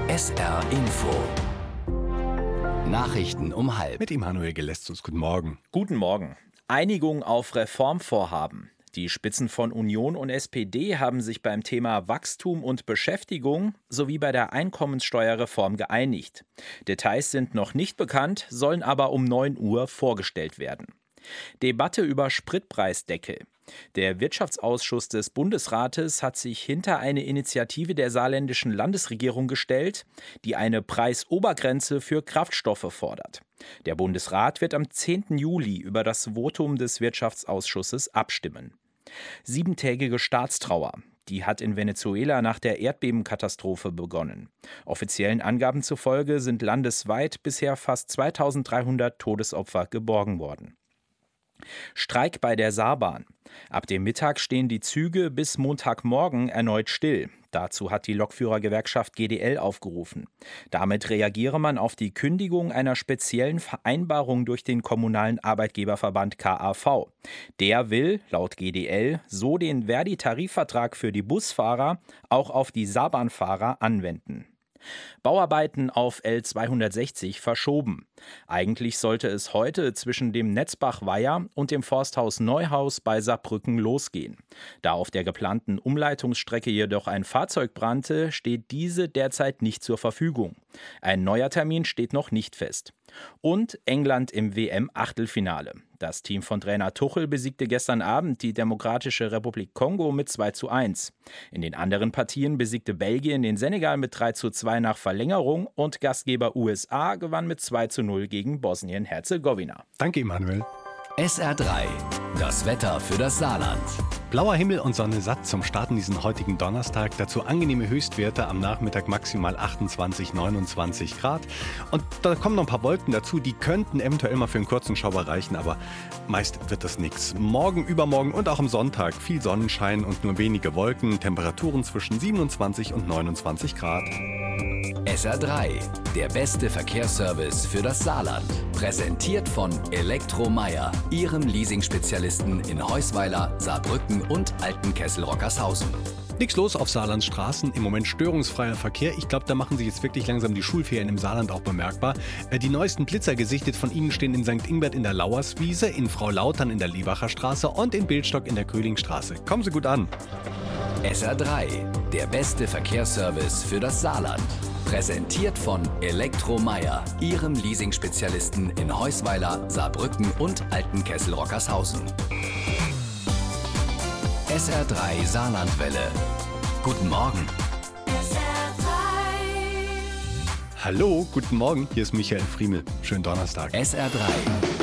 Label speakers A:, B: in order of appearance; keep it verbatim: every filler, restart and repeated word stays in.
A: S R Info. Nachrichten um halb.
B: Mit Immanuel Gelestus. Guten Morgen.
C: Guten Morgen. Einigung auf Reformvorhaben. Die Spitzen von Union und S P D haben sich beim Thema Wachstum und Beschäftigung sowie bei der Einkommenssteuerreform geeinigt. Details sind noch nicht bekannt, sollen aber um neun Uhr vorgestellt werden. Debatte über Spritpreisdeckel. Der Wirtschaftsausschuss des Bundesrates hat sich hinter eine Initiative der saarländischen Landesregierung gestellt, die eine Preisobergrenze für Kraftstoffe fordert. Der Bundesrat wird am zehnten Juli über das Votum des Wirtschaftsausschusses abstimmen. Siebentägige Staatstrauer. Die hat in Venezuela nach der Erdbebenkatastrophe begonnen. Offiziellen Angaben zufolge sind landesweit bisher fast zweitausenddreihundert Todesopfer geborgen worden. Streik bei der Saarbahn. Ab dem Mittag stehen die Züge bis Montagmorgen erneut still. Dazu hat die Lokführergewerkschaft G D L aufgerufen. Damit reagiere man auf die Kündigung einer speziellen Vereinbarung durch den kommunalen Arbeitgeberverband K A V. Der will, laut G D L, so den Verdi-Tarifvertrag für die Busfahrer auch auf die Saarbahnfahrer anwenden. Bauarbeiten auf L zweihundertsechzig verschoben. Eigentlich sollte es heute zwischen dem Netzbach-Weiher und dem Forsthaus Neuhaus bei Saarbrücken losgehen. Da auf der geplanten Umleitungsstrecke jedoch ein Fahrzeug brannte, steht diese derzeit nicht zur Verfügung. Ein neuer Termin steht noch nicht fest. Und England im W M-Achtelfinale. Das Team von Trainer Tuchel besiegte gestern Abend die Demokratische Republik Kongo mit zwei zu eins. In den anderen Partien besiegte Belgien den Senegal mit drei zu zwei nach Verlängerung und Gastgeber U S A gewann mit zwei zu null gegen Bosnien-Herzegowina.
B: Danke, Immanuel.
A: S R drei. Das Wetter für das Saarland.
B: Blauer Himmel und Sonne satt zum Starten diesen heutigen Donnerstag. Dazu angenehme Höchstwerte, am Nachmittag maximal achtundzwanzig, neunundzwanzig Grad. Und da kommen noch ein paar Wolken dazu, die könnten eventuell mal für einen kurzen Schauer reichen, aber meist wird das nichts. Morgen, übermorgen und auch am Sonntag viel Sonnenschein und nur wenige Wolken. Temperaturen zwischen siebenundzwanzig und neunundzwanzig Grad.
A: S R drei. Der beste Verkehrsservice für das Saarland. Präsentiert von Elektromeier, Ihrem Leasing-Spezialisten in Heusweiler, Saarbrücken und Altenkessel-Rockershausen.
B: Nichts los auf Saarlands Straßen, im Moment störungsfreier Verkehr. Ich glaube, da machen sich jetzt wirklich langsam die Schulferien im Saarland auch bemerkbar. Die neuesten Blitzer gesichtet von Ihnen stehen in Sankt Ingbert in der Lauerswiese, in Frau Lautern in der Lebacher Straße und in Bildstock in der Köhlingstraße. Kommen Sie gut an.
A: S R drei. Der beste Verkehrsservice für das Saarland. Präsentiert von Elektromeier, Ihrem Leasing-Spezialisten in Heusweiler, Saarbrücken und Altenkessel-Rockershausen. S R drei Saarlandwelle. Guten Morgen.
D: S R drei.
B: Hallo, guten Morgen, hier ist Michael Friemel. Schönen Donnerstag.
A: S R drei.